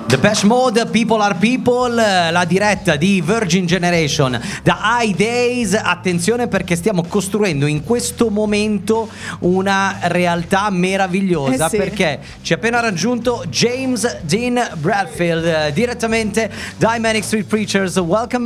Depeche Mode, People Are People, la diretta di Virgin Generation da High Days. Attenzione, perché stiamo costruendo in questo momento una realtà meravigliosa, sì. perché ci ha appena raggiunto James Dean Bradfield direttamente dai Manic Street Preachers. Welcome